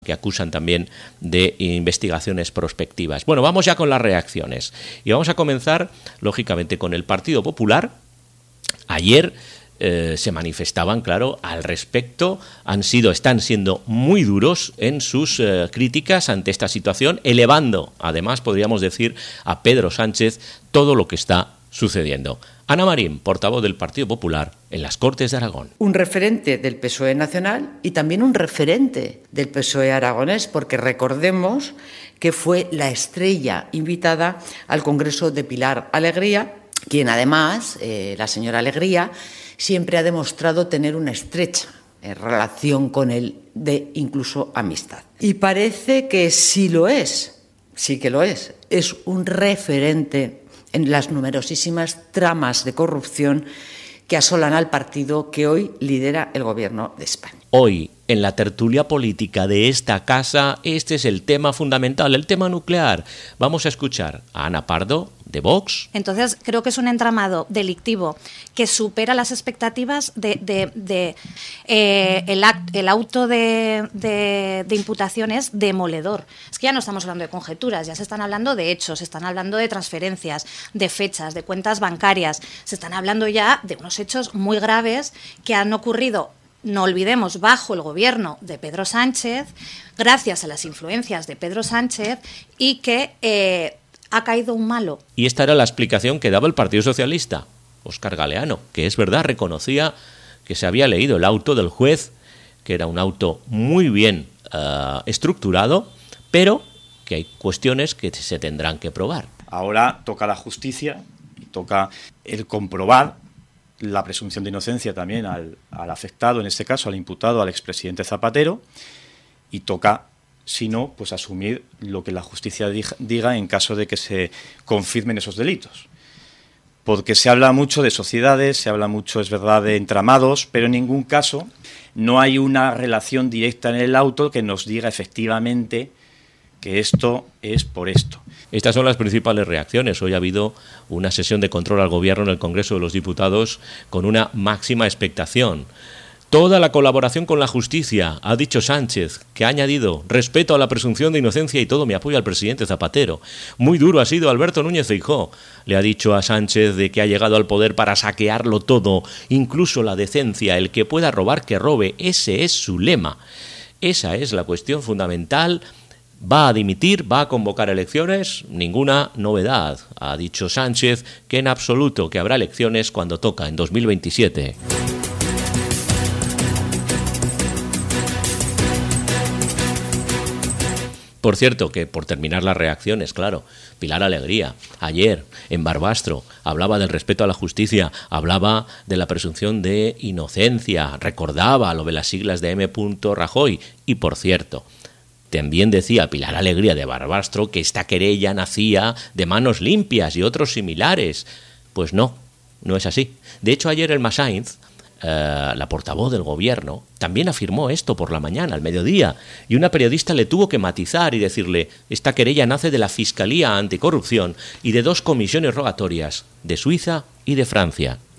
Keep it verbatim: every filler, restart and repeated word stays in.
que acusan también de investigaciones prospectivas. Bueno, vamos ya con las reacciones. Y vamos a comenzar, lógicamente, con el Partido Popular. Ayer eh, se manifestaban, claro, al respecto. Han sido, están siendo muy duros en sus eh, críticas ante esta situación, elevando, además, podríamos decir, a Pedro Sánchez todo lo que está sucediendo. Ana Marín, portavoz del Partido Popular en las Cortes de Aragón. Un referente del P S O E nacional y también un referente del P S O E aragonés, porque recordemos que fue la estrella invitada al Congreso de Pilar Alegría, quien además, eh, la señora Alegría, siempre ha demostrado tener una estrecha eh, relación con él, de incluso amistad. Y parece que sí lo es, sí que lo es, es un referente en las numerosísimas tramas de corrupción que asolan al partido que hoy lidera el Gobierno de España. Hoy, en la tertulia política de esta casa, este es el tema fundamental, el tema nuclear. Vamos a escuchar a Ana Pardo, de Vox. Entonces, creo que es un entramado delictivo que supera las expectativas de, de, de eh, el, act, el auto de, de, de imputación es demoledor. Es que ya no estamos hablando de conjeturas, ya se están hablando de hechos, se están hablando de transferencias, de fechas, de cuentas bancarias, se están hablando ya de unos hechos muy graves que han ocurrido, no olvidemos, bajo el gobierno de Pedro Sánchez, gracias a las influencias de Pedro Sánchez, y que eh, ha caído un malo. Y esta era la explicación que daba el Partido Socialista, Óscar Galeano, que es verdad, reconocía que se había leído el auto del juez, que era un auto muy bien uh, estructurado, pero que hay cuestiones que se tendrán que probar. Ahora toca la justicia y toca el comprobar la presunción de inocencia también al, al afectado, en este caso al imputado, al expresidente Zapatero, y toca, si no, pues asumir lo que la justicia diga en caso de que se confirmen esos delitos. Porque se habla mucho de sociedades, se habla mucho, es verdad, de entramados, pero en ningún caso no hay una relación directa en el auto que nos diga efectivamente que esto es por esto. Estas son las principales reacciones. Hoy ha habido una sesión de control al Gobierno en el Congreso de los Diputados con una máxima expectación. Toda la colaboración con la justicia, ha dicho Sánchez, que ha añadido respeto a la presunción de inocencia y todo mi apoyo al presidente Zapatero. Muy duro ha sido Alberto Núñez Feijóo. Le ha dicho a Sánchez de que ha llegado al poder para saquearlo todo, incluso la decencia, el que pueda robar que robe. Ese es su lema. Esa es la cuestión fundamental. ¿Va a dimitir? ¿Va a convocar elecciones? Ninguna novedad. Ha dicho Sánchez que en absoluto que habrá elecciones cuando toca, en dos mil veintisiete. Por cierto, que por terminar las reacciones, claro, Pilar Alegría, ayer en Barbastro, hablaba del respeto a la justicia, hablaba de la presunción de inocencia, recordaba lo de las siglas de M. Rajoy, y por cierto, también decía Pilar Alegría de Barbastro que esta querella nacía de manos limpias y otros similares. Pues no, no es así. De hecho, ayer Elma Sainz, eh, la portavoz del Gobierno, también afirmó esto por la mañana, al mediodía, y una periodista le tuvo que matizar y decirle: esta querella nace de la Fiscalía Anticorrupción y de dos comisiones rogatorias, de Suiza y de Francia.